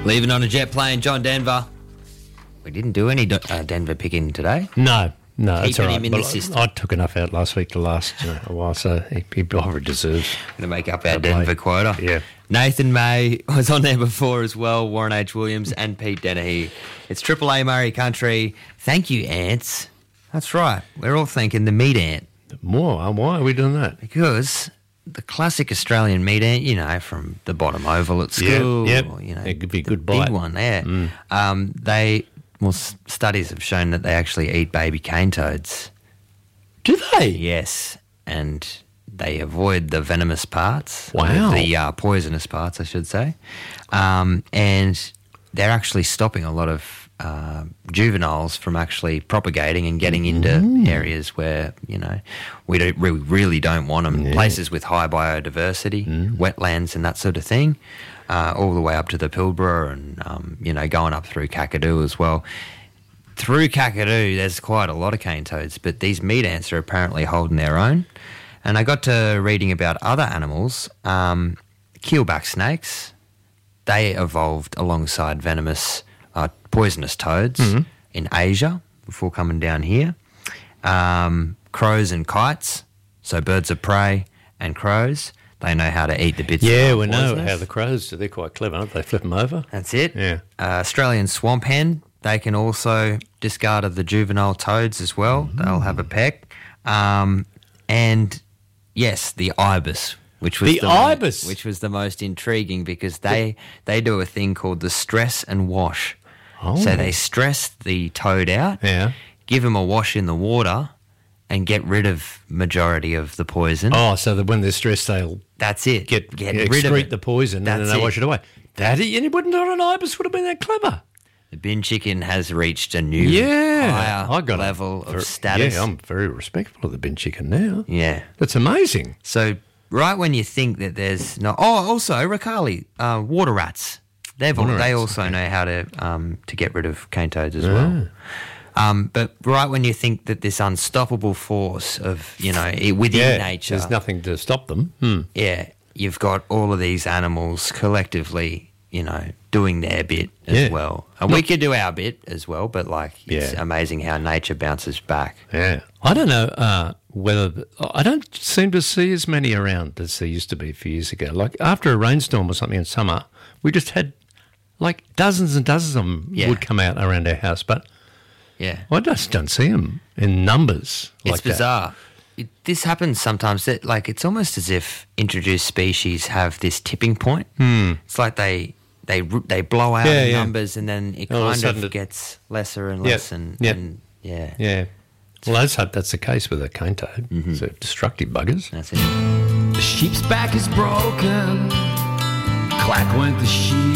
Leaving on a jet plane, John Denver. We didn't do any Denver picking today. No, it's all Keeping right. him in the system. I took enough out last week to last a while, so he probably deserves. Going to make up our to Denver play. quota. Yeah. Nathan May was on there before as well. Warren H. Williams and Pete Dennehy. It's Triple A Murray Country. Thank you, Ants. That's right. We're all thanking the meat ant More? Why are we doing that? because the classic Australian meat ant, you know, from the bottom oval at school, Yep. or, you know, It could be a the good bite. big one there. Studies have shown that they actually eat baby cane toads. Do they? Yes, and they avoid the venomous parts. Wow. The poisonous parts, I should say. And they're actually stopping a lot of juveniles from actually propagating and getting into areas where, you know, we really don't want them. Yeah. Places with high biodiversity, wetlands and that sort of thing, all the way up to the Pilbara and, you know, going up through Kakadu as well. Through Kakadu, there's quite a lot of cane toads, but these meat ants are apparently holding their own. And I got to reading about other animals. Keelback snakes, they evolved alongside venomous, poisonous toads in Asia before coming down here. Crows and kites, so birds of prey and crows, they know how to eat the bits Yeah, that are we know poisonous. how the crows do. They're quite clever, aren't they? Flip them over. That's it. Yeah. Australian swamp hen, they can also discard of the juvenile toads as well. They'll have a peck. And yes, the ibis, which was The ibis? which was the most intriguing because they do a thing called the stress and wash. Oh. So they stress the toad out, Yeah. give him a wash in the water, and get rid of majority of the poison. Oh, so that when they're stressed, they'll That's it. get rid of excrete it. the poison and That's then they it. wash it away. That you wouldn't have an ibis would have been that clever. The bin chicken has reached a new Yeah, higher level of status. Yeah, I'm very respectful of the bin chicken now. Yeah. That's amazing. So right when you think that there's no, also Ricali, water rats. They rats, also know how to get rid of cane toads as well. But right when you think that this unstoppable force of, you know, within nature, there's nothing to stop them. yeah, you've got all of these animals collectively, you know, doing their bit as Yeah. well. And we could do our bit as well, but like it's Yeah. amazing how nature bounces back. Yeah, I don't know whether I don't seem to see as many around as there used to be a few years ago. Like after a rainstorm or something in summer, we just had like dozens and dozens of them would come out around our house, but Yeah. I just don't see them in numbers. It's like bizarre. This happens sometimes. That like it's almost as if introduced species have this tipping point. It's like they blow out in numbers, and then it All of a kind sudden of gets lesser and less. And yeah, That. Yeah. Well, let's hope that's the case with a cane toad. It's a destructive buggers. that's it. The sheep's back is broken. Clack went the sheep.